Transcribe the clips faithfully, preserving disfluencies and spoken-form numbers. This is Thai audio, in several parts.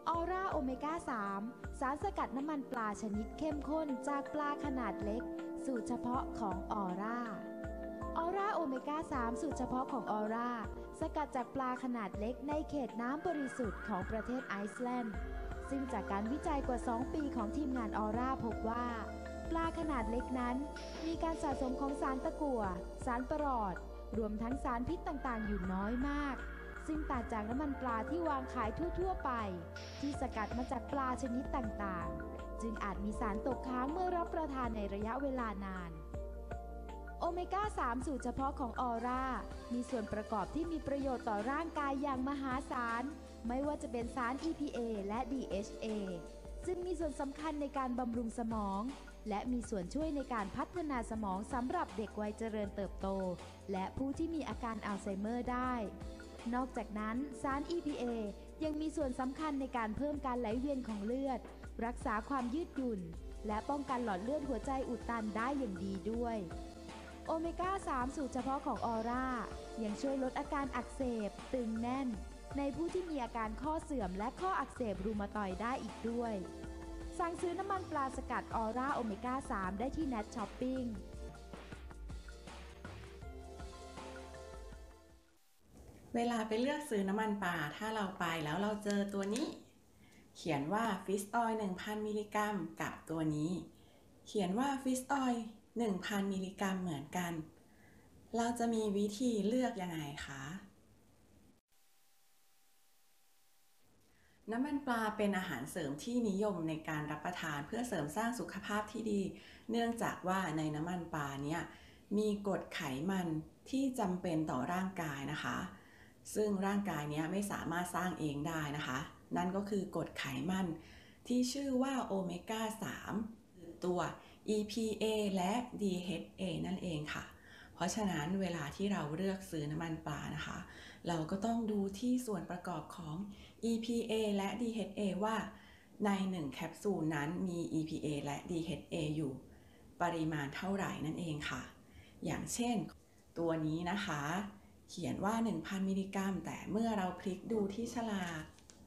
ออร่าโอเมก้า สาม สารสกัดน้ำมันปลาชนิดเข้มข้นจากปลาขนาดเล็กสูตรเฉพาะของออร่าออร่าโอเมก้า สาม สูตรเฉพาะของออร่าสกัดจากปลาขนาดเล็กในเขตน้ำบริสุทธิ์ของประเทศไอซ์แลนด์ซึ่งจากการวิจัยกว่าสองปีของทีมงานออร่าพบว่าปลาขนาดเล็กนั้นมีการสะสมของสารตะกั่วสารประหลอดรวมทั้งสารพิษต่างๆอยู่น้อยมากซึ่งต่างจากน้ำมันปลาที่วางขายทั่วๆไปที่สกัดมาจากปลาชนิดต่างๆจึงอาจมีสารตกค้างเมื่อรับประทานในระยะเวลานานโอเมก้า สาม สูตรเฉพาะของออร่ามีส่วนประกอบที่มีประโยชน์ต่อร่างกายอย่างมหาศาลไม่ว่าจะเป็นสาร อี พี เอ และ ดี เอช เอ ซึ่งมีส่วนสำคัญในการบำรุงสมองและมีส่วนช่วยในการพัฒนาสมองสำหรับเด็กวัยเจริญเติบโตและผู้ที่มีอาการอัลไซเมอร์ได้นอกจากนั้นสาร อี พี เอ ยังมีส่วนสำคัญในการเพิ่มการไหลเวียนของเลือดรักษาความยืดหยุ่นและป้องกันหลอดเลือดหัวใจอุดตันได้อย่างดีด้วยโอเมก้า สาม สูตรเฉพาะของออร่ายังช่วยลดอาการอักเสบตึงแน่นในผู้ที่มีอาการข้อเสื่อมและข้ออักเสบรูมาตอยด์ได้อีกด้วยสั่งซื้อน้ำมันปลาสกัดออร่าโอเมก้า สาม ได้ที่ เน็ต ช้อปปิ้งเวลาไปเลือกซื้อน้ำมันปลาถ้าเราไปแล้วเราเจอตัวนี้เขียนว่าฟิชออยล์ หนึ่งพัน มิลลิกรัมกับตัวนี้เขียนว่าฟิชออยล์ หนึ่งพัน มิลลิกรัมเหมือนกันเราจะมีวิธีเลือกยังไงคะน้ำมันปลาเป็นอาหารเสริมที่นิยมในการรับประทานเพื่อเสริมสร้างสุขภาพที่ดีเนื่องจากว่าในน้ำมันปลาเนี่ยมีกรดไขมันที่จำเป็นต่อร่างกายนะคะซึ่งร่างกายเนี้ยไม่สามารถสร้างเองได้นะคะนั่นก็คือกรดไขมันที่ชื่อว่าโอเมก้า สาม ตัว อี พี เอ และ ดี เอช เอ นั่นเองค่ะเพราะฉะนั้นเวลาที่เราเลือกซื้อน้ำมันปลานะคะเราก็ต้องดูที่ส่วนประกอบของ อี พี เอ และ ดี เอช เอ ว่าในหนึ่งแคปซูลนั้นมี อี พี เอ และ ดี เอช เอ อยู่ปริมาณเท่าไหร่นั่นเองค่ะอย่างเช่นตัวนี้นะคะเขียนว่า หนึ่งพัน มิลลิกรัมแต่เมื่อเราพลิกดูที่ฉลาก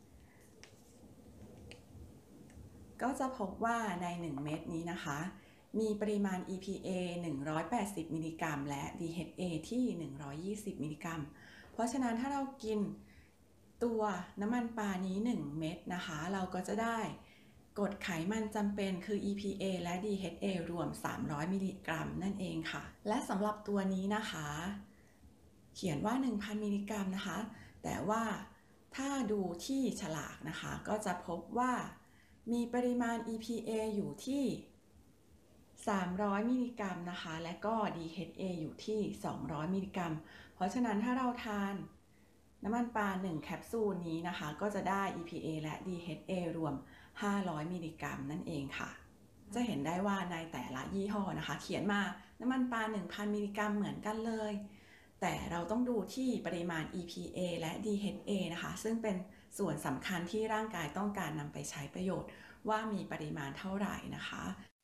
ก็จะพบว่าในหนึ่งเม็ดนี้นะคะมีปริมาณ อี พี เอ หนึ่งร้อยแปดสิบ มิลลิกรัมและ ดี เอช เอ ที่ หนึ่งร้อยยี่สิบ มิลลิกรัมเพราะฉะนั้นถ้าเรากินตัวน้ำมันปลานี้หนึ่งเม็ดนะคะเราก็จะได้กรดไขมันจำเป็นคือ อี พี เอ และ ดี เอช เอ รวมสามร้อยมิลลิกรัมนั่นเองค่ะและสำหรับตัวนี้นะคะเขียนว่า หนึ่งพัน มิลลิกรัมนะคะแต่ว่าถ้าดูที่ฉลากนะคะก็จะพบว่ามีปริมาณ อี พี เอ อยู่ที่สามร้อยมิลลิกรัมนะคะและก็ ดี เอช เอ อยู่ที่สองร้อยมิลลิกรัมเพราะฉะนั้นถ้าเราทานน้ำมันปลาหนึ่งแคปซูลนี้นะคะก็จะได้ อี พี เอ และ ดี เอช เอ รวมห้าร้อยมิลลิกรัมนั่นเองค่ะจะเห็นได้ว่าในแต่ละยี่ห้อนะคะเขียนมาน้ำมันปลา หนึ่งพัน มิลลิกรัมเหมือนกันเลยแต่เราต้องดูที่ปริมาณ อี พี เอ และ ดี เอช เอ นะคะซึ่งเป็นส่วนสำคัญที่ร่างกายต้องการนำไปใช้ประโยชน์ว่ามีปริมาณเท่าไหร่นะคะ